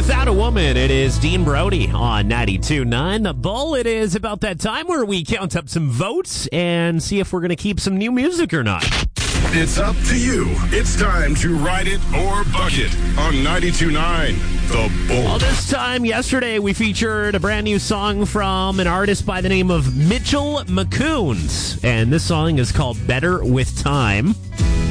Without a Woman. It is Dean Brody on 92.9 The Bull. It is about that time where we count up some votes and see if we're going to keep some new music or not. It's up to you. It's time to ride it or buck it on 92.9 The Bull. Well, this time yesterday we featured a brand new song from an artist by the name of Mitchell McCoons. And this song is called Better With Time.